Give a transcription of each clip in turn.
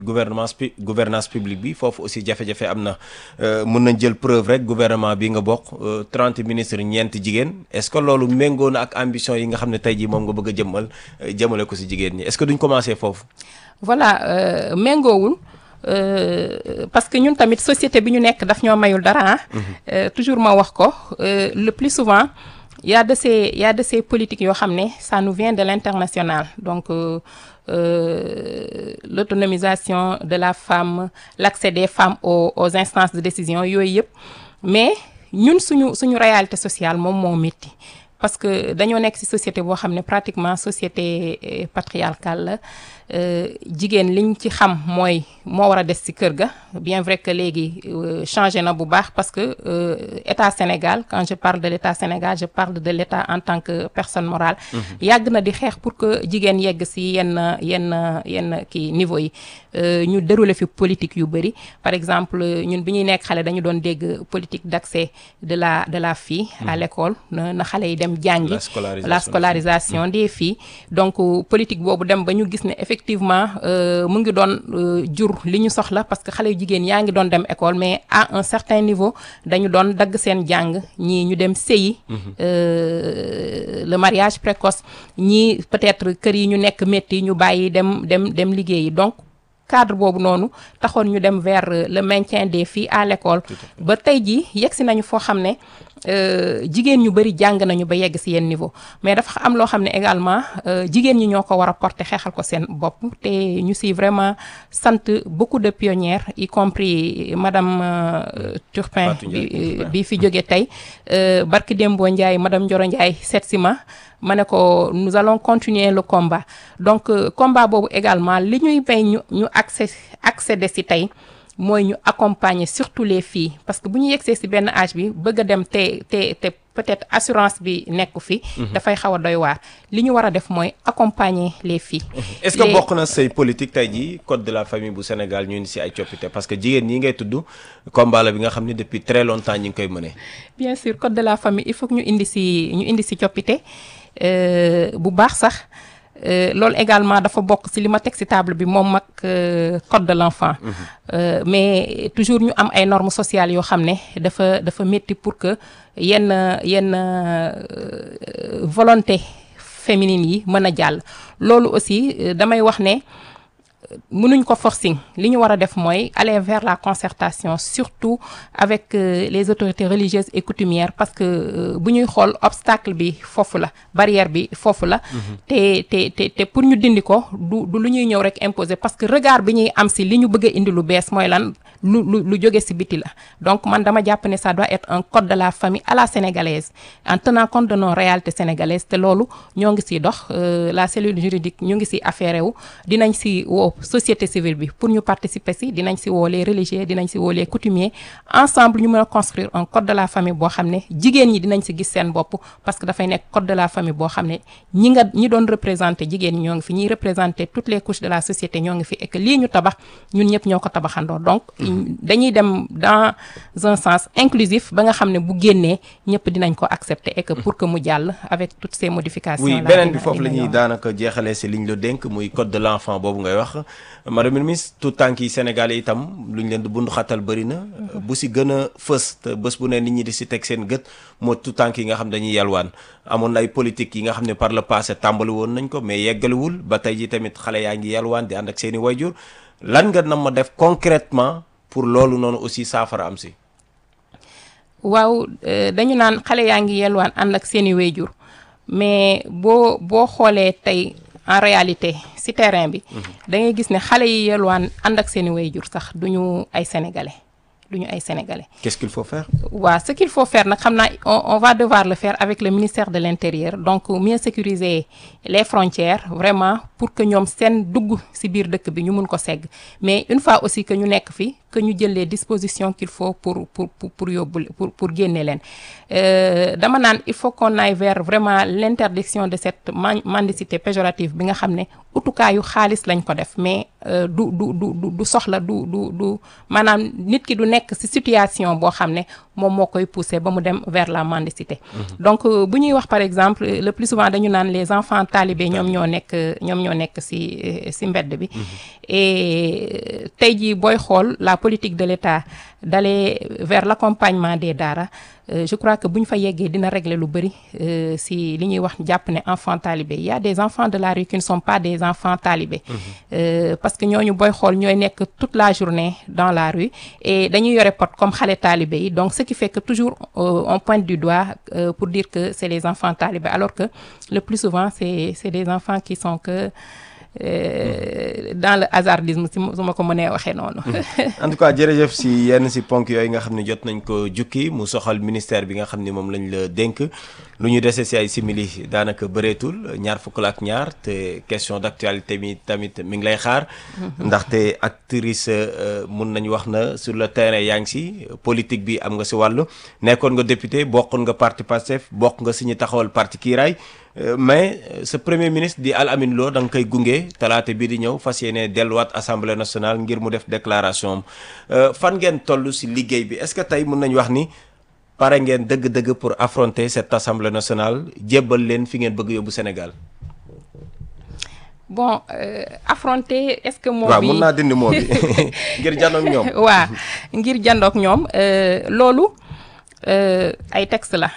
gouvernance publique bi foofu aussi jafe-jafe am na mun nañ jël preuve rek gouvernement bi nga bokk 30 ministres ñeenti jigéen est-ce que loolu méngoo na ak ambition yi nga xam ne tey jii moom nga bëgg a jëmale ko si jigéen ñi est-ce que duñ commencer foofu. voilà méngoowul parce que ñun tamit société bi ñu nekk daf ñoo mayul dara toujours ma wax ko le plus souvent il y a de ces politiques yoo xam ne ça nous vient de l'international donc l'autonomisation de la femme l'accès des femmes aux instances de décision yooyu yëpp mais ñun suñu réalité sociale moom moo métti parce que dañoo nekk ci société boo xam ne pratiquement société patriarcale la jigéen liñ ci xam mooy moo war a des ci kër ga bien vrai que léegi changé na bu baax parce que État Sénégal quand je parle de l'État Sénégal je parle de l'État en tant que personne morale yàgg na di xeex pour que jigéen yegg ci yenn kii niveau yi ñu dérouler fi politique yu bari par exemple ñun bi ñuy nekk xale dañu doon dégg politique d'accès de la fille à l'école na xale yi dem jàngi la scolarisation des filles donc politique boobu dem ba ñu gis ne effectivement mu ngi doon jur li ñu soxla parce que xale yu jigéen yaa ngi doon dem école mais à un certain niveau dañu doon dagg seen jàng ñii ñu dem sëyi le mariage précoce ñii peut-être kër yi ñu nekk métti ñu bàyyi dem liggéeyi donc cadre boobu noonu taxoon ñu dem vers le maintien des filles à l'école ba tey jii yegsi nañu foo xam ne jigéen ñu bari jàng nañu ba yegg ci yenn niveau mais dafa am loo xam ne également jigéen ñi ñoo ko war a porter xeexal ko seen bopp te ñu ci vraiment sant beaucoup de pionnières y compris madame Turpin bi fi jóge tey barki Dembo Ndiaye madame Ndioro Ndiaye seet si ma ne ko nous allons continuer le combat donc combat boobu également li ñuy bay ñu accéder ci tey mooy ñu accompagner surtout les filles parce que bu ñu yegsee ci benn âge bi bëgg a dem te peut-être assurance bi nekku fi dafay xaw a doy waar li ñu war a def mooy accompagner les filles est-ce que bokk na say politique tey jii code de la famille bu Sénégal ñu indi ci ay coppite parce que jigéen ñi ngay tudd combat la bi nga xam ne depuis très longtemps ñi ngi koy mëne bien sûr code de la famille il faut que ñu indi ci coppite bu baax sax loolu également dafa bokk ci li ma teg ci table bi moom mag code de l'enfant mais toujours ñu am ay normes sociales yoo xam ne dafa métti pour que yenn volonté féminine yi mën a jàll loolu aussi damay wax ne mënuñ ko forcing li ñu war a def mooy aller vers la concertation surtout avec les autorités religieuses et coutumières parce que bu ñuy xool obstacle bi foofu la barrière bi foofu la te pour ñu dindi ko du lu ñuy ñëw rek imposer parce que regard bi ñuy am ci li ñu bëgg a indi lu bees mooy lan lu jóge ci biti la donc man dama jàpp ne ça doit être un code de la famille à la sénégalaise en tenant compte de nos réalités sénégalaises te loolu ñoo ngi ciy dox la cellule juridique ñu ngi ci affaire wu dinañ ci woo société civile bi pour ñu participer ci dinañ ci woo les religieux dinañ ci woo les coutumiers ensemble ñu mën a construire un code de la famille boo xam ne jigéen ñi dinañ ci gis seen bopp parce que dafay nekk code de la famille boo xam ne ñi doon représenter jigéen ñi ñoo ngi fi ñiy représenter toutes les couches de la société ñoo ngi fi et que lii ñu tabax ñun ñëpp ñoo ko tabaxandoo donc dañuy dem dans un sens inclusif ba nga xam ne bu génnee ñëpp dinañ ko accepter et que pour que mu jàll avec toutes ces modifications là. oui beneen bi foofu la ñuy daanaka jeexalee ci liñ la dénk muy code de l'enfant boobu ngay wax madame la ministre tout tànk yi Sénégalais itam lu ñu leen di bundu xatal bëri na bu ci gën a fës te bés bu ne nit ñi di ci teg seen gët moo tout tànk yi nga xam dañuy yalwaan amoon na ay politique yi nga xam ne par le passé tàmbali woon nañ ko mais yeggaliwul ba tey ji tamit xale yaa ngi yalwaan di ànd ak seen i wayjur lan nga na ma def concrètement pour loolu noonu aussi saafara am ci. waaw dañu naan xale yaa ngi yalwaan ànd ak seen i wayjur mais boo xoolee tey en réalité ci terrain bi da ngay gis ne xale yi yalwaan ànd ak seen i wayjur sax duñu ay sénégalais qu'est-ce qu'il faut faire waaw ce qu'il faut faire nag xam naa on va devoir le faire avec le ministère de l'Intérieur donc mieux sécuriser les frontières vraiment pour que ñoom seen dugg ci biir dëkk bi ñu mun ko segg mais une fois aussi que ñu nekk fi que ñu jël les dispositions qu'il faut pour yóbbu pour génne leen dama naan il faut qu'on aille vers vraiment l'interdiction de cette mendicité péjorative bi nga xam ne utukaayu xaalis lañ ko def mais du soxla du maanaam nit ki du nekk ci situation boo xam ne moom moo koy pousser ba mu dem vers la mendicité donc bu ñuy wax par exemple le plus souvent dañu naan les enfants talibés ñoom ñoo ñoo nekk ci mbedd bi. Et tey jii booy xool la politique de l'État d'aller vers l'accompagnement des daara je crois que bu ñu fa yeggee dina régler lu bëri ci li ñuy wax jàpp ne enfants talibés il y a des enfants de la rue qui ne sont pas des enfants talibés. Parce que ñooñu booy xool ñooy nekk toute la journée dans la rue et dañuy yore pot comme xale talibé yi donc ce qui fait que toujours on pointe du doigt pour dire que c'est les enfants talibés alors que le plus souvent c'est des enfants qui sont que dans le hasardisme su ma ko mënee waxee noonu. En tout cas jërëjëf si yenn si ponk yooyu nga xam ne jot nañ ko jukki mu soxal ministère bi nga xam ni moom lañ la dénk lu ñu dese si ay simili daanaka bëreetul ñaar fukk la ak ñaar te question d'actualité mi tamit mi ngi lay xaar. ndaxte actrice mun nañu wax na sur le terrain yaa ngi si politique bi am nga si wàllu nekkoon nga député bokkoon nga parti Pastef bokk nga si ñu taxawal parti Kiiraay. Mais ce premier ministre di Al Amine Lo da nga koy gunge talaata bii di ñëw fas yéene delluwaat assemblée nationale ngir mu def déclaration am fan ngeen toll ci liggéey bi est-ce que tey mën nañu wax ni pare ngeen dëgg-dëgg pour affronter cette assemblée nationale jébbal leen fi ngeen bëgg yóbbu Sénégal. Bon affronter est-ce que moo bi waaw mën naa dindi moo bi ngir jandoog ñoom. waaw ngir jandoog ñoom loolu ay texte la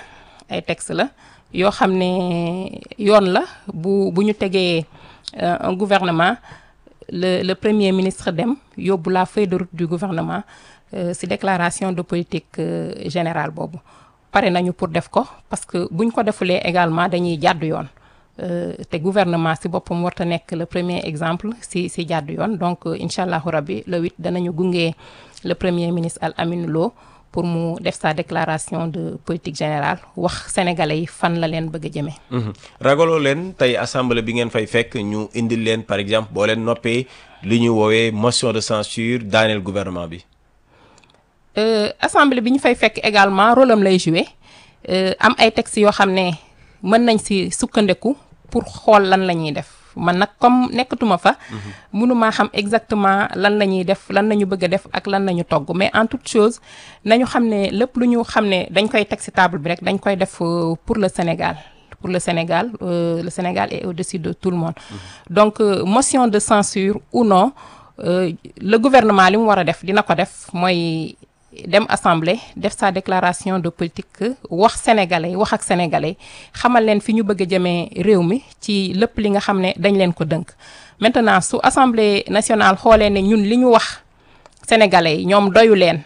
yoo xam ne yoon la bu ñu tegee un gouvernement le premier ministre dem yóbbu la feuille de route du gouvernement ci déclaration de politique générale boobu pare nañu pour def ko parce que buñ ko defulee également dañuy jàddu yoon te gouvernement ci boppam warta nekk le premier exemple ci jàddu yoon donc incha allahu rabbi le 8 danañu gunge le premier ministre Al Amine Lo pour mu def sa déclaration de politique générale wax sénégalais yi fan la leen bëgg a jëmee. ragaloo leen tey assemblée bi ngeen fay fekk ñu indil leen par exemple boo leen noppee li ñu woowee motion de censure daaneel gouvernement bi. Assemblée bi ñu fay fekk également rôle am lay jouer am ay textes yoo xam ne mën nañ ci sukkandiku pour xool lan la ñuy def. man nag comme nekkatuma fa mënumaa xam exactement lan la ñuy def lan la ñu bëgg a def ak lan la ñu togg mais en toute chose nañu xam ne lépp lu ñu xam ne dañ koy teg ci table bi rek dañ koy def pour le Sénégal le Sénégal est au-dessus de tout le monde donc motion de censure ou non le gouvernement li mu war a def dina ko def mooy dem assemblée def sa déclaration de politique wax sénégalais wax ak sénégalais xamal leen fi ñu bëgg a jëmee réew mi ci lépp li nga xam ne dañ leen ko dënk maintenant su assemblée nationale xoolee ne ñun li ñu wax sénégalais yi ñoom doyu leen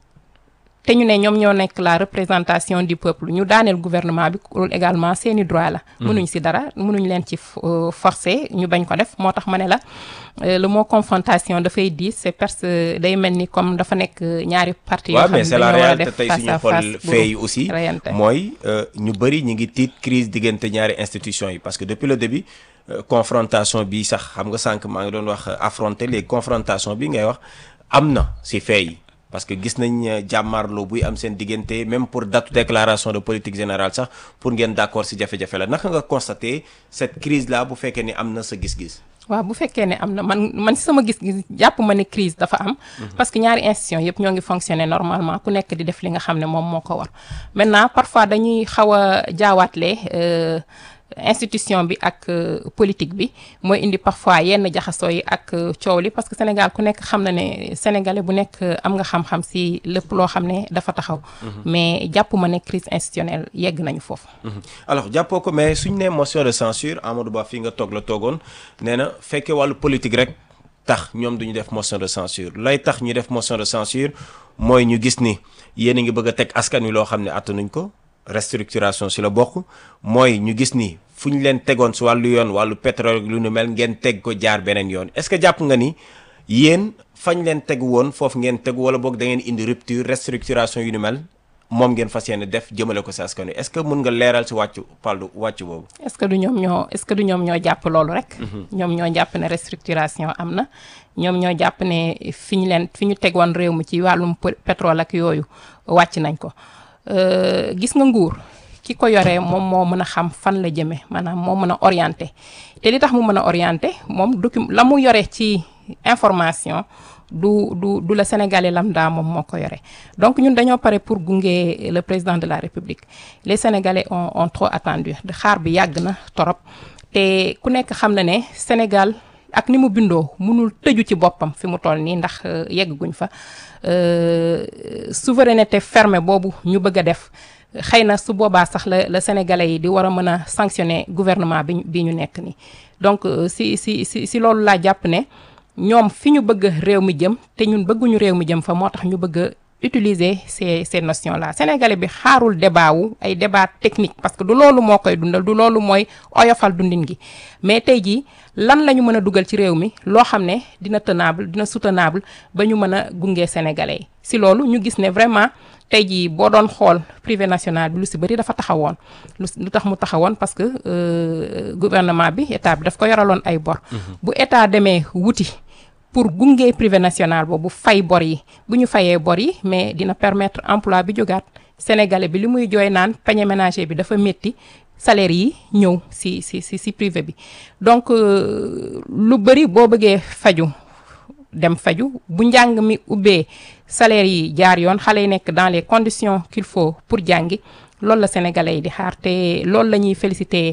te ñu ne ñoom ñoo nekk la représentation du peuple ñu daaneel gouvernement bi loolu également seeni droit la mënuñ ci dara mënuñ leen ci forcer ñu bañ ko def moo tax ma ne la le mot confrontation dafay diis c'est parce que day mel ni comme dafa nekk ñaari parti yoo xam ne dañoo war a def face à face mais c'est la réalité tey suñu xool fee yi aussi mooy ñu bëri ñu ngi tiit crise diggante ñaari institutions yi parce que depuis le début confrontation bi sax xam nga sànq maa ngi doon wax affronter les confrontations bi ngay wax am na ci fee yi parce que gis nañ jàmmarloo buy am seen diggante même pour date déclaration de politique générale sax pour ngeen d'accord ci jafe-jafe la naka nga constater cette crise là bu fekkee ni am na sa gis-gis. waaw bu fekkee ne am na man ci sama gis-gis jàpp ma ne crise dafa am. parce que ñaari institutions yëpp ñoo ngi fonctionner normalement ku nekk di def li nga xam ne moom moo ko war maintenant parfois dañuy xaw a jaawaatle institution bi ak politique bi mooy indi parfois yenn jaxasoo yi ak coow li parce que Sénégal ku nekk xam na ne sénégalais bu nekk am nga xam-xam ci lépp loo xam ne dafa taxaw. mais jàpp ma ne crise institutionnelle yegg nañu foofu. alors jàppoo ko mais suñu nee motion de censure Amadou Ba fii nga toog la toogoon nee na fekkee wàllu politique rek tax ñoom duñu def motion de censure lay tax ñu def motion de censure mooy ñu gis ni yéen a ngi bëgg a teg askan wi loo xam ne attanuñ ko. restructuration ci la bokk mooy ñu gis ni fu ñu leen tegoon ci wàllu yoon wàllu pétrole lu nu mel ngeen teg ko jaar beneen yoon est-ce que jàpp nga ni yéen fañ leen tegu woon foofu ngeen tegu wala boog da ngeen indi rupture restructuration yu nu mel moom ngeen fas yéene def jëmale ko ci askan wi est-ce que mën nga leeral ci wàccu boobu. est-ce que du ñoom ñoo jàpp loolu rek. ñoom ñoo jàpp ne restructuration am na ñoom ñoo jàpp ne fi ñu tegoon réew mi ci wàllum pétrole ak yooyu wàcc nañ ko. Gis nga nguur ki ko yoree moom moo mën a xam fan la jëmee maanaam moo mën a orienter te li tax mu mën a orienter moom la mu yore ci information du la sénégalais lambda moom moo ko yore donc ñun dañoo pare pour gunge le président de la république les sénégalais ont trop attendu xaar bi yàgg na torop te ku nekk xam na ne Sénégal ak ni mu bindoo mënul tëju ci boppam fi mu toll nii ndax yegguñ fa souveraineté fermée boobu ñu bëgg a def xëy na su boobaa sax la sénégalais yi di war a mën a sanctionner gouvernement bi ñu nekk nii donc si loolu laa jàpp ne ñoom fi ñu bëgg réew mi jëm te ñun bëgguñu réew mi jëm fa moo tax ñu bëgg a utiliser ces notions là sénégalais bi xaarul débat wu ay débat technique parce que du loolu moo koy dundal du loolu mooy oyofal dundin gi mais tey jii lan la ñu mën a dugal ci réew mi loo xam ne dina tenable dina soutenable ba ñu mën a gunge sénégalais yi si loolu ñu gis ne vraiment tey jii boo doon xool privé national bi lu si bëri dafa taxawoon lu tax mu taxawoon parce que gouvernement bi état bi daf ko yoraloon ay bor bu état demee wuti pour gunge privé national boobu fay bor yi bu ñu fayee bor yi mais dina permettre emploi bi jógaat sénégalais bi li muy jooy naan panier ménager bi dafa métti salaire yi ñëw si privé bi donc lu bëri boo bëggee dem faju bu njàng mi ubbee salaire yi jaar yoon xale yi nekk dans les conditions qu'il faut pour jàngi loolu la sénégalais yi di xaar te loolu la ñuy féliciter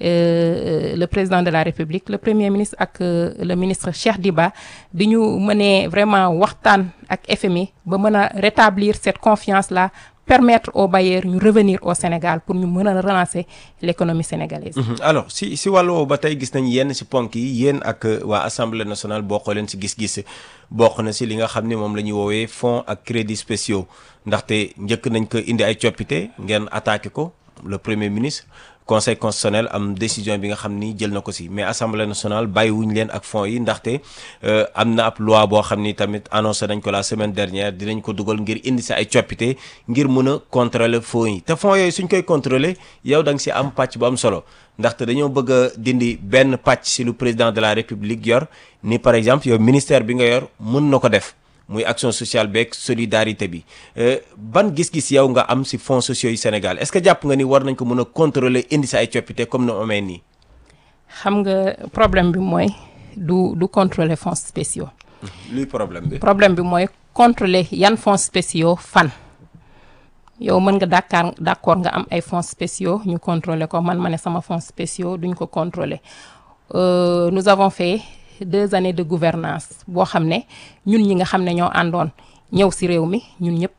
le président de la république le premier ministre ak le ministre Cheikh Diba bi ñu mënee vraiment waxtaan ak FMI ba mën a rétablir cette confiance là permettre aux bailleurs ñu revenir au Sénégal pour ñu mën a relancer l'économie sénégalaise. Alors si wàllu woowu ba tey gis nañ yenn si ponk yi yéen ak waa assemblée nationale bokkoo leen si gis-gis bokk na si li nga xam ne moom la ñuy woowee fonds ak crédits spéciaux ndaxte njëkk nañ ko indi ay coppite ngeen attaqué ko le premier ministre conseil constitutionnel am décision bi nga xam ni jël na ko si mais assemblée nationale bàyyiwuñ leen ak fonds yi ndaxte am na ab loi boo xam ni tamit annoncé nañ ko la semaine dernière dinañ ko dugal ngir indi si ay coppite ngir mun a contrôler fonds yi te fonds yooyu suñ koy contrôler yow da nga si am pàcc bu am solo ndaxte dañoo bëgg a dindi benn pàcc si lu président de la république yor ni par exemple yow ministère bi nga yor mën na ko def muy action sociale beeg solidarité bi ban gis-gis yow nga am si fonds sociaux yu Sénégal est-ce que jàpp nga ni war nañ ko mën a contrôler indi sa ay coppite comme ni amee nii. xam nga problème bi mooy du contrôler fonds spéciaux. luy problème bi. problème bi mooy contrôler yan fonds spéciaux fan. yow mën nga d'accord nga am ay fonds spéciaux ñu contrôler ko man ma ne sama fonds spéciaux duñ ko contrôler nous avons fait 2 années de gouvernance boo xam ne ñun ñi nga xam ne ñoo àndoon ñëw ci réew mi ñun ñëpp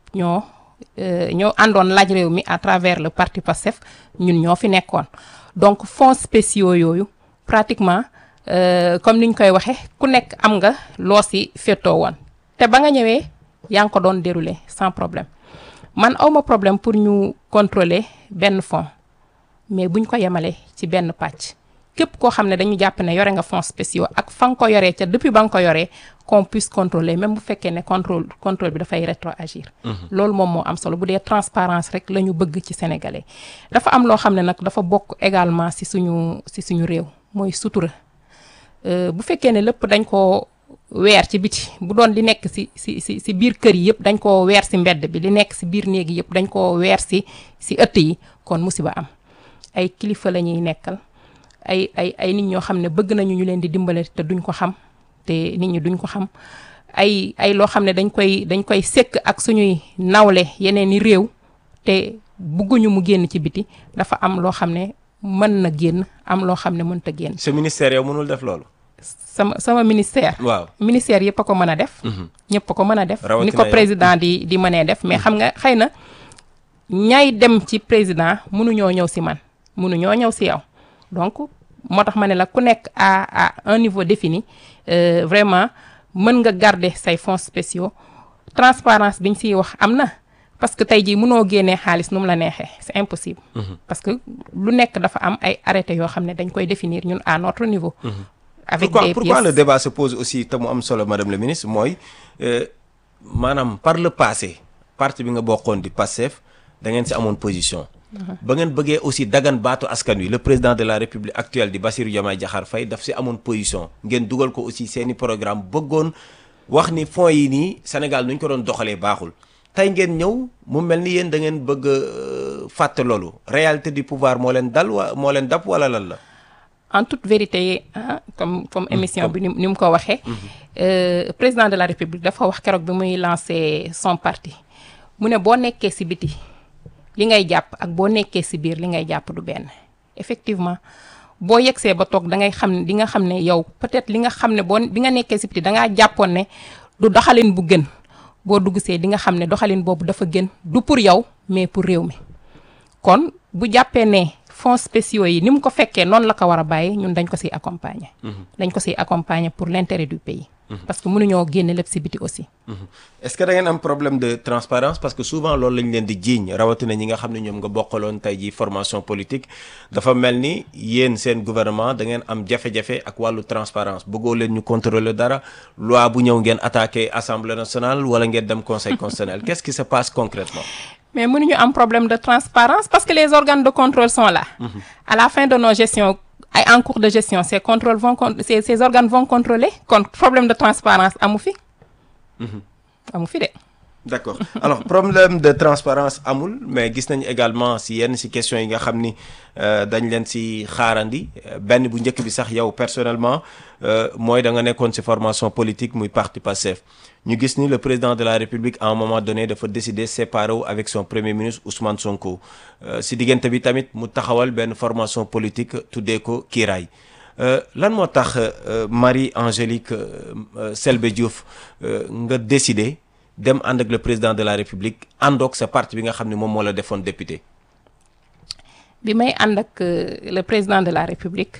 ñoo àndoon laaj réew mi à travers le parti Pastef ñun ñoo fi nekkoon donc fonds spéciaux yooyu pratiquement comme ni ñu koy waxee ku nekk am nga loo ci féetoo woon te ba nga ñëwee yaa ngi ko doon dérouler sans problème man awma problème pour ñu contrôler benn fonds mais buñ ko yemalee ci benn pàcc képp koo xam ne dañu jàpp ne yore nga fonds spéciaux ak fa nga ko yoree ca depuis ba nga ko yoree qu'on puisse contrôler même bu fekkee ne contrôle bi dafay rétroagir. loolu moom moo am solo bu dee transparence rek la ñu bëgg ci sénégalais. dafa am loo xam ne nag dafa bokk également ci suñu réew mooy sutura bu fekkee ne lépp dañ ko weer ci biti bu doon li nekk ci biir kër yi yëpp dañ ko weer ci mbedd bi li nekk ci biir néeg yi yëpp dañ ko weer ci ëtt yi kon musiba am ay kilifa la ñuy nekkal. ay nit ñoo xam ne bëgg nañu ñu leen di dimbale te duñ ko xam te nit ñi duñ ko xam ay loo xam ne dañ koy sekk ak suñuy nawle yeneen i réew te bëgguñu mu génn ci biti dafa am loo xam ne mën na génn am loo xam ne mënta génn. sa ministère yow mënul def loolu. sama ministère. waaw ministère yëpp a ko mën a def. ñëpp a ko mën a def. ni ko président di mënee def mais xam nga xëy na ñay dem ci président mënuñoo ñëw ci man mënuñoo ñëw ci yow. donc moo tax ma ne la ku nekk à un niveau défini vraiment mën nga garder say fonds spéciaux transparence bi ñu siy wax am na parce que tey jii mënoo génnee xaalis nu mu la neexee c'est impossible. parce que lu nekk dafa am ay arrêtés yoo xam ne dañ koy définir ñun à notre niveau. avec des pièces pourquoi le débat se pose aussi te mu am solo madame la ministre mooy maanaam par le passé parti bi nga bokkoon di Pastef da ngeen si amoon position. ba ngeen bëggee aussi dagan baatu askan wi le président de la république actuelle di Bassirou Diomaye Diakhar Faye daf si amoon position ngeen dugal ko aussi seeni programme bëggoon wax ni fonds yi nii Sénégal nuñ ko doon doxalee baaxul tey ngeen ñëw mu mel ni yéen da ngeen bëgg fàtte loolu réalité du pouvoir moo leen dab wala lan la. en toute vérité comme émission bi ni mu ko waxee. président de la république dafa wax keroog bi muy lancer son parti mu ne boo nekkee si biti. li ngay jàpp ak boo nekkee ci biir li ngay jàpp du benn effectivement boo yegsee ba toog da ngay xam ne di nga xam ne yow peut-être li nga xam ne bi nga nekkee si biti da ngaa jàppoon ne du doxalin bu gën boo dugg see di nga xam ne doxalin boobu dafa gën du pour yow mais pour réew mi kon bu jàppee ne fonds spéciaux yi ni mu ko fekkee noonu la ko war a bàyyi ñun dañ ko siy accompagner. dañ ko siy accompagner pour l'intérêt du pays. parce que mënuñoo génne lépp si biti aussi. est-ce que da ngeen am problème de transparence parce que souvent loolu lañ leen di jiiñ rawatina ñi nga xam ne ñoom nga bokkaloon tey jii formation politique dafa mel ni yéen seen gouvernement da ngeen am jafe-jafe ak wàllu transparence bëggoo leen ñu contrôler dara loi bu ñëw ngeen attaqué assemblée nationale wala ngeen dem conseil constitutionnel qu'est-ce qui se passe concrètement. mais mënuñu am problème de transparence parce que les organes de contrôle sont là. À la fin de nos gestions en cours de gestion ces organes vont contrôler kon problème de transparence amu fi. amu fi de. D'accord alors problème de transparence amul mais gis nañ également si yenn si questions yi nga xam ni dañ leen si xaarandi benn bu njëkk bi sax yow personnellement mooy da nga nekkoon si formation politique muy parti Pastef ñu gis ni le président de la République à un moment donné dafa décider séparer wu avec son premier ministre Ousmane Sonko si diggante bi tamit mu taxawal benn formation politique tuddee ko Kiiraay lan moo tax Marie-Angélique Selbé Diouf nga décider dem ànd ak le président de la République àndoog sa parti bi nga xam ne moom moo la defoon député. bi may ànd ak le président de la République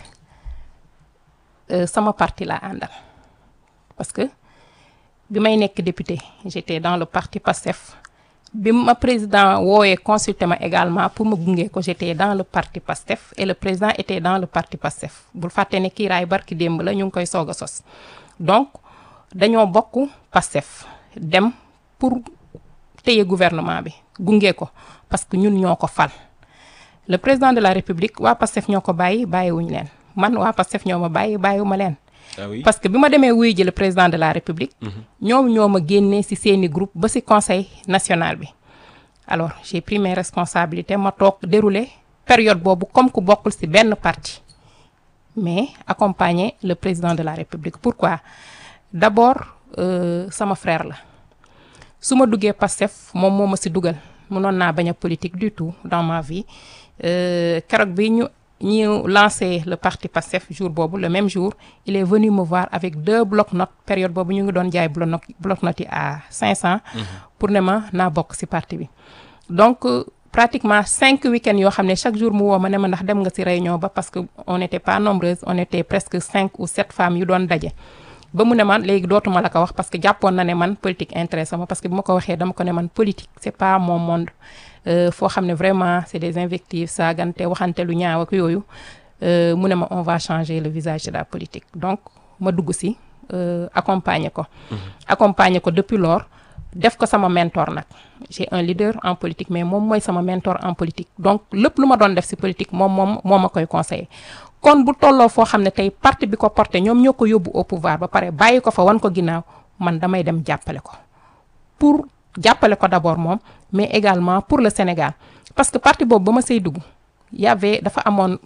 sama parti laa àndal parce que bi may nekk député j'étais dans le parti PASTEF bi ma président woowee consulté ma également pour ma gunge ko j'étais dans le parti PASTEF et le président était dans le parti PASTEF bul fàtte ne Kiiraay barki démb la ñu ngi koy soog a sos donc dañoo bokk PASTEF dem pour téye gouvernement bi gunge ko parce que ñun ñoo ko fal le président de la République waa PASTEF ñoo ko bàyyiwuñu leen man waa PASTEF ñoo ma bàyyiwuma leen. Ah oui. parce que bi ma demee wuyu ji le président de la République. ñoom ñoo ma génnee ci seeni groupe ba ci conseil national bi. alors j'ai pris mes responsabilités ma toog dérouler période boobu comme ku bokkul ci benn parti mais accompagner le président de la République pourquoi d'abord sama frère la. su ma duggee Pastef moom moo ma ci dugal mënoon naa bañ a politique du tout dans ma vie keroog bi ñu lancé le parti Pastef jour boobu le même jour il est venu me voir avec 2 bloc-notes période boobu ñu ngi doon jaay bloc-notes yi à 500. pour ne ma naa bokk ci parti bi. donc pratiquement 5 week-ends yoo xam ne chaque jour mu woo ma ne ma ndax dem nga ci réunion ba parce que on n'était pas nombreuses on était presque 5 ou 7 femmes yu doon daje. ba mu ne man léegi dootuma la ko wax parce que jàppoon na ne man politique intéressé ma parce que bi ma ko waxee dama ko ne man politique c'est pas mon monde foo xam ne vraiment c'est des invectives saagante waxante lu ñaaw ak yooyu mu ne ma on va changer le visage de la politique donc ma dugg ci accompagner ko. accompagner ko depuis lors def ko sama mentor nag j'ai un leader en politique mais moom mooy sama mentor en politique donc lépp lu ma doon def ci politique moom ma koy conseiller. kon bu tolloo foo xam ne tey parti bi ko porté ñoom ñoo ko yóbbu au pouvoir ba pare bàyyi ko fa wan ko ginnaaw man damay dem jàppale ko pour jàppale ko d'abord moom mais également pour le Sénégal parce que parti boobu ba ma say dugg y avait dafa amoon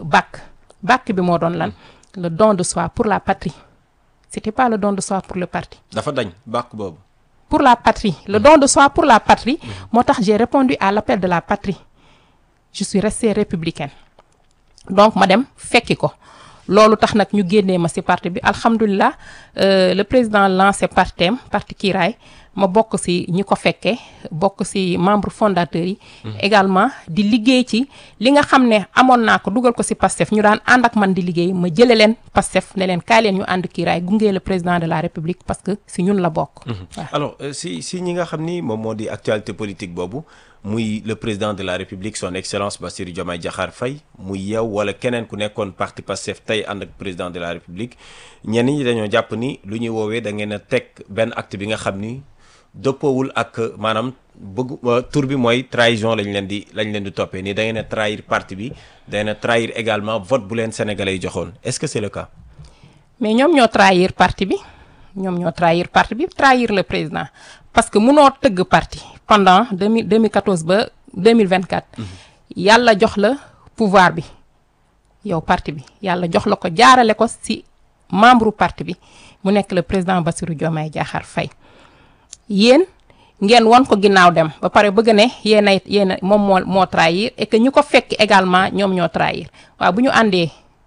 BAC bi moo doon lan le don de soi pour la patrie c'était pas le don de soi pour le parti. dafa dañ BAC boobu. pour la patrie le don de soi pour la patrie moo tax j'ai répondu à l'appel de la patrie je suis restée républicaine. donc ma dem fekki ko loolu tax nag ñu génnee ma ci parti bi alhamdulilah le président lancé parti Kiiraay ma bokk ci ñi ko fekkee bokk ci membre fondateurs yi. également di liggéey ci li nga xam ne amoon naa ko dugal ko ci Pastef ñu daan ànd ak man di liggéey ma jëlee leen Pastef ne leen kaay leen ñu ànd Kiiraay gunge le président de la République parce que ci ñun la bokk. alors si ñi nga xam ni moom moo di actualité politique boobu. muy le président de la République son excellence Bassirou Diomaye Diakhar Faye muy yow wala keneen ku nekkoon parti Pastef tey ànd ak président de la République ñenn ñi dañoo jàpp ni lu ñuy woowee da ngeen a teg benn acte bi nga xam ni dëppoowul ak maanaam tur bi mooy trahison lañ leen di toppee nii da ngeen a trahir parti bi da ngeen a trahir également vote bu leen sénégalais yi joxoon est-ce que c'est le cas. mais ñoom ñoo trahir parti bi trahir le président parce que munoo tëgg parti pendant 2014 ba 2024. yàlla jox la pouvoir bi yow parti bi yàlla jox la ko jaarale ko ci membre parti bi mu nekk le président Bassirou Diomaye Diakhar Faye yéen ngeen won ko ginnaaw dem ba pare bëgg ne yéen moom moo trahir et que ñu ko fekk également ñoom ñoo trahir waaw bu ñu àndee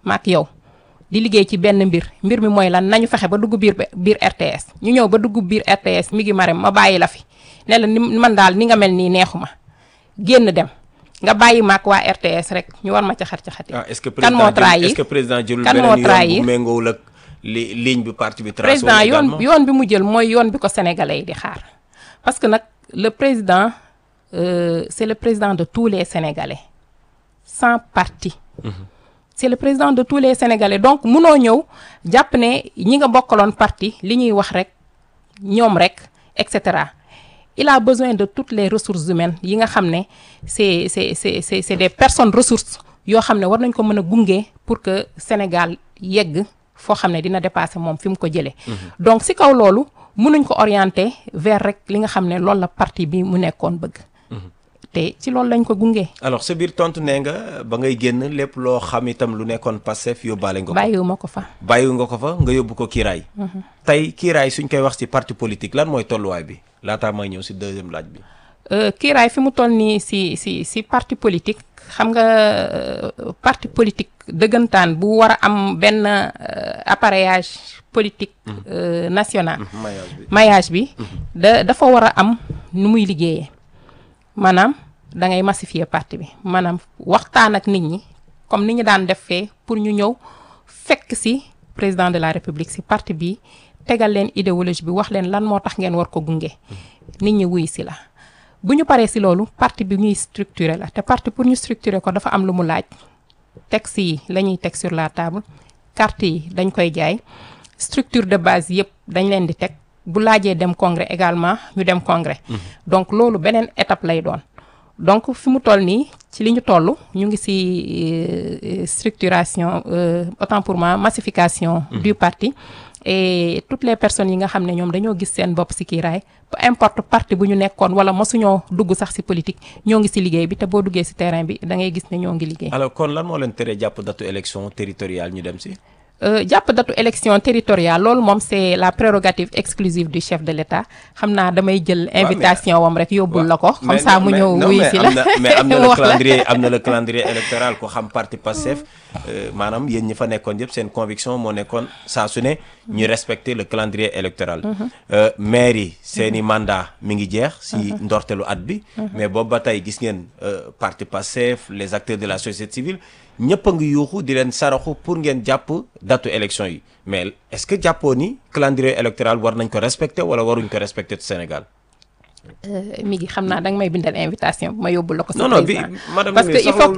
maak yow di liggéey ci benn mbir mi mooy lan nañu fexe ba dugg biir RTS ñu ñëw ba dugg biir RTS mi ngi Marème ma bàyyi la fi ne la ni man daal ni nga mel nii neexuma génn dem nga bàyyi maak waa RTS rek ñu war ma caxat-caxati. kan moo trahir est-ce que président jëlul kan moo beneen trahir yoon bu méngoowul ak ligne bi parti bi tracé président yoon bi mu jël mooy yoon bi ko sénégalais yi di xaar parce que nag le président c'est le président de tous les sénégalais sans parti. C'est le président de tous les sénégalais donc munoo ñëw jàpp ne ñi nga bokkaloon parti li ñuy wax rek ñoom rek et cetera. Il a besoin de toutes les ressources humaines yi nga xam ne c'est des personnes ressources yoo xam ne war nañ ko mën a gunge pour que Sénégal yegg foo xam ne dina dépasser moom fi mu ko jëlee. Donc si kaw loolu mënuñ ko orienter vers rek li nga xam ne loolu la parti bi mu nekkoon bëgg. te ci loolu lañ ko gunge. alors sa biir tontu nee nga ba ngay génn lépp loo xam itam lu nekkoon Pastef yóbbaale nga ko. bàyyiwuma ko fa. bàyyiwu nga ko fa nga yóbbu ko kiiraay. tey kiiraay suñ koy wax ci parti politique lan mooy tolluwaay bi laataa may ñëw ci deuxième laaj bi. kiiraay fi mu toll nii ci parti politique xam nga parti politique dëggantaan bu war a am benn appareillage politique national. maillage bi dafa war a am nu muy liggéeyee. maanaam da ngay massifier parti bi maanaam waxtaan ak nit ñi comme ni ñu daan defee pour ñu ñëw fekk ci président de la république ci parti bi tegal leen idéologie bi wax leen lan moo tax ngeen war ko gunge nit ñi wuy ci la bu ñu paree ci loolu parti bi ñuy structurer la te parti pour ñu structurer ko dafa am lu mu laaj texte yi la ñuy teg sur la table carte yi dañ koy jaay structure de base yépp dañ leen di teg bu laajee dem congrès également ñu dem congrès donc loolu beneen étape lay doon donc fi mu toll nii ci li ñu toll ñu ngi ci structuration autant pour moi massification du parti et toutes les personnes yi nga xam ne ñoom dañoo gis seen bopp ci kiiraay peu importe parti bu ñu nekkoon wala mosuñoo dugg sax ci politique ñoo ngi ci liggéey bi te boo duggee ci terrain bi da ngay gis ne ñoo ngi liggéey. alors kon lan moo leen tere jàpp datu élection territoriale ñu dem ci. jàpp datu élection territoriale loolu moom c'est la prérogative exclusive du chef de l'État xam naa damay jël invitation wam rek yóbbul la ko comme ça mu ñëw wuy si la mais am na le calendrier électoral ko xam parti Pastef maanaam yéen ñi fa nekkoon yëpp seen conviction moo nekkoon saa su ne ñu respecter le calendrier électoral maire yi seeni mandat mi ngi jeex si ndortelu at bi mais boobu ba tey gis ngeen parti Pastef les acteurs de la société civile ñëpp a ngi yuuxu di leen saraxu pour ngeen jàpp datu élection yi mais est-ce que jàppoo ni calendrier électoral war nañ ko respecter wala waruñ ko respecter ci Sénégal. mi ngi xam naa danga may bindal invitation ma yóbbu la ko. non non bi madame parce que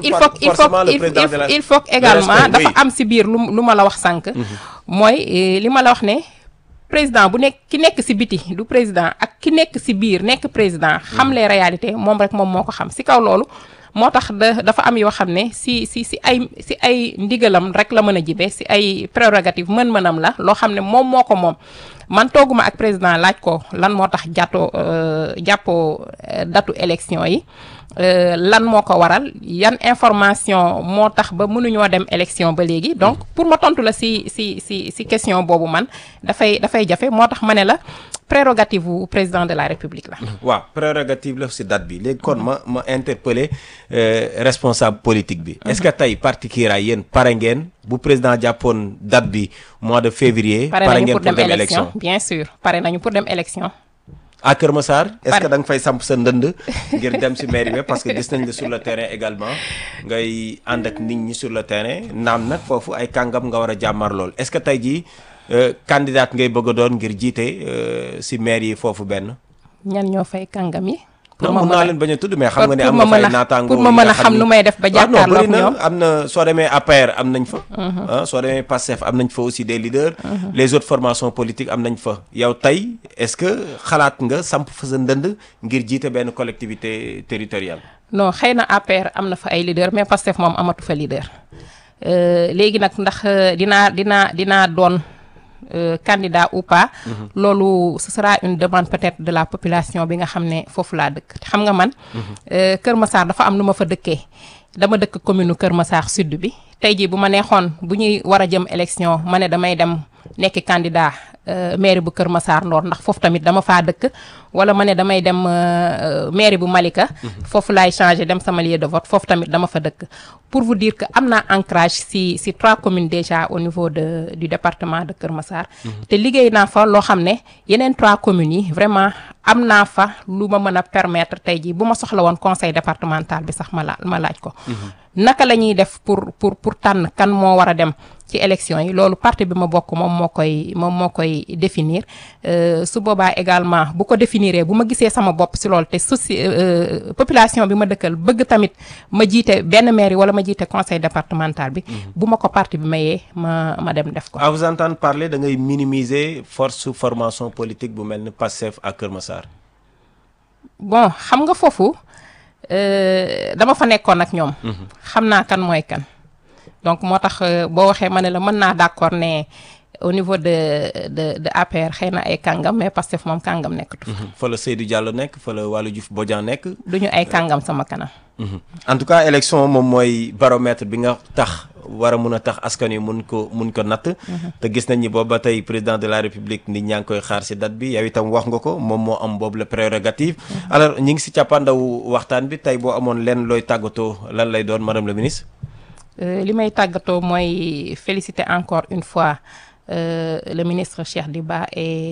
il faut également dafa am ci biir lu ma la wax sànq. mooy li ma la wax ne président bu nekk ki nekk ci biti du président ak ki nekk ci biir nekk président. xam les réalités moom rek moom moo ko xam ci kaw loolu. moo tax dafa am yoo xam ne ci ay ndigalam rek la mën a jibe ci ay prérogative mën-mënam la loo xam ne moom moo ko moom man tooguma ak président laaj ko lan moo tax jàppoo datu élection yi lan moo ko waral yan information moo tax ba mënuñoo dem élection ba léegi donc pour ma tontu la ci question boobu man dafay jafe moo tax ma ne la prérogative bu président de la république la. waaw prérogative la ci date bi léegi kon ma interpeller responsable politique bi. est-ce que tey parti Kiiraay yéen pare ngeen bu président jàppoon date bi mois de février. pare ngeen pour dem élection bien sûr pare nañu pour dem élection. à Kër Massar est-ce que da nga fay samp sa ndënd ngir dem ci mairie bi parce que gis nañ la sur le terrain également ngay ànd ak nit ñi sur le terrain naam nag foofu ay kàngam nga war a jàmmar lool est-ce que tey jii. candidat ngay bëgg a doon ngir jiite ci maire yi foofu benn. ñan ñoo fay kàngam yi. pour ma mën leen bañ a tudd mais xam nga ne am na fay naataango pour ma mën a xam nu may def ba jàkkaarloo ak ñoom am na soo demee APR am nañ fa. soo demee PASTEF am nañ fa aussi des leaders. les autres formations politiques am nañ fa. yow tey est-ce que xalaat nga samp fa sa ndënd ngir jiite benn collectivité territoriale. non xëy na APR am na fa ay leaders mais PASTEF moom amatu fa leader léegi nag ndax dinaa doon. Candidat ou pas loolu ce sera une demande peut-être de la population bi nga xam ne foofu laa dëkk xam nga man Kër Massar dafa am nu ma fa dëkkee dama dëkk commune Kër Massar Sud bi tey jii bu ma neexoon bu ñuy war a jëm élection ma ne damay dem nekk candidat mairie bu Kër Massar Nord ndax foofu tamit dama faa dëkk wala ma ne damay dem mairie bu Malika foofu laay changer dem sama lieu de vote foofu tamit dama fa dëkk pour vous dire que am naa ancrage si 3 communes déjà au niveau du département de Kër Massar te liggéey naa fa loo xam ne yeneen 3 communes yi vraiment am naa fa lu ma mën a permettre tey jii bu ma soxla woon conseil départemental bi sax ma laaj ko naka la ñuy def pour tànn kan moo war a dem ci élection yi loolu parti bi ma bokk moom moo koy définir su boobaa également bu ko définiree bu ma gisee sama bopp si loolu te population bi ma dëkkal bëgg tamit ma jiite benn mairie wala ma jiite conseil départemental bi bu ma ko parti bi mayee ma dem def ko. À vous entendre parler da ngay minimiser force formation politique bu mel ni Pastef ak Kër Massar. bon xam nga foofu dama fa nekkoon ak ñoom. xam naa kan mooy kan. donc moo tax boo waxee ma ne la mën naa d'accord ne au niveau de APR xëy na ay kàngam mais Pastef moom kàngam nekkatu fa. fa la Seydou Diallo nekk fa la Waly Diouf Bodian nekk. duñu ay kàngam sama kanam. en tout cas élection moom mooy baromètre bi nga tax war a mun a tax askan wi mun ko natt. te gis nañ ni boobu ba tey président de la république nit ñaa ngi koy xaar si date bi yow itam wax nga ko moom moo am boobu la prérogative. alors ñi ngi si càppaandawu waxtaan bi tey boo amoon lenn looy tàggatoo lan lay doon madame la ministre. li may tàggatoo mooy féliciter encore une fois le ministre Cheikh Diba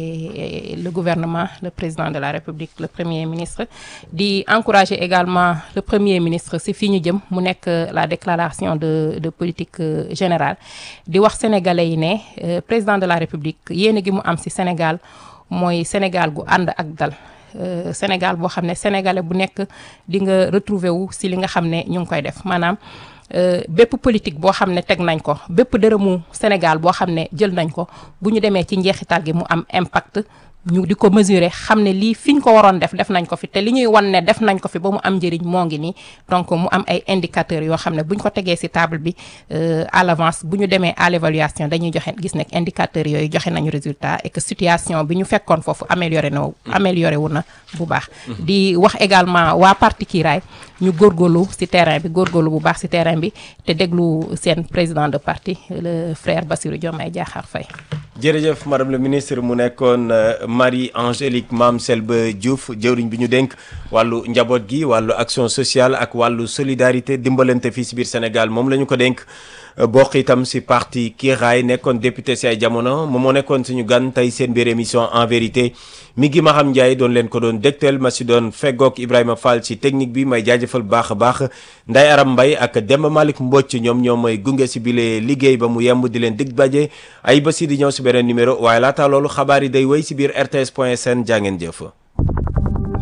et le gouvernement, le président de la République, le premier ministre, di encourager également le premier ministre si fii ñu jëm mu nekk la déclaration de politique générale di wax sénégalais yi ne président de la République yéene gi mu am si Sénégal mooy Sénégal gu ànd ak dal. Sénégal boo xam ne sénégalais bu nekk di nga retrouver wu si li nga xam ne ñu ngi koy def maanaam bépp politique boo xam ne teg nañ ko bépp dërëmu Sénégal boo xam ne jël nañ ko bu ñu demee ci njeexital gi mu am impact ñu di ko mesurer xam ne lii fi ñu ko waroon def nañ ko fi te li ñuy wan ne def nañ ko fi ba mu am njëriñ moo ngi nii donc mu am ay indicateurs yoo xam ne bu ñu ko tegee ci table bi à l'avance bu ñu demee à l'évaluation dañuy joxe gis nekk indicateurs yooyu joxe nañu résultat et que situation bi ñu fekkoon foofu amélioré wu na bu baax. di wax également waa parti Kiiraay ñu góorgóorlu ci terrain bi góorgóorlu bu baax ci terrain bi te déglu seen président de parti le frère Bassirou Diomaye Diakhar Faye. jërëjëf madame le ministre mu nekkoon Marie-Angélique Mame Selbé Diouf jëwriñ bi ñu dénk wàllu njaboot gi wàllu action sociale ak wàllu solidarité dimbalante fii si biir Sénégal moom la ñu ko dénk bokk itam si parti Kiiraay nekkoon député si ay jamono moom moo nekkoon suñu gan tey seen biir émission en vérité mi ngi Maham Ndiaye doon leen ko doon dégtal ma si doon feggoog Ibrahima Fall si technique bi may jaajëfal baax a baax Nday Aram Mbaye ak Demba Malick Mbocc ñoom may gunge si bile liggéey ba mu yemb di leen dig baje ay basi di ñëw si beneen numéro waaye laata loolu xabaar yi day wéy si biir RTS.sn jaa ngeen jëf